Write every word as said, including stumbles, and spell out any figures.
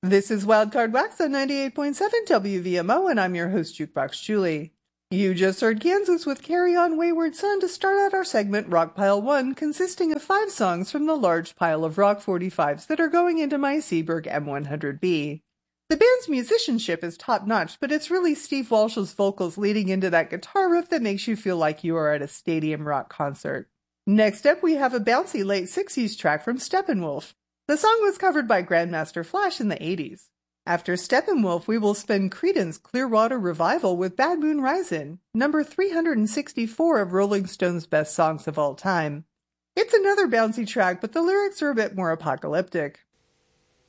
This is Wildcard Wax on ninety-eight point seven W V M O, and I'm your host, Jukebox Julie. You just heard Kansas with Carry On Wayward Son to start out our segment Rock Pile one, consisting of five songs from the large pile of Rock forty-fives that are going into my Seeburg M one hundred B. The band's musicianship is top-notch, but it's really Steve Walsh's vocals leading into that guitar riff that makes you feel like you are at a stadium rock concert. Next up, we have a bouncy late sixties track from Steppenwolf. The song was covered by Grandmaster Flash in the eighties. After Steppenwolf, we will spin Creedence Clearwater Revival with Bad Moon Risin', number three hundred sixty-four of Rolling Stone's best songs of all time. It's another bouncy track, but the lyrics are a bit more apocalyptic.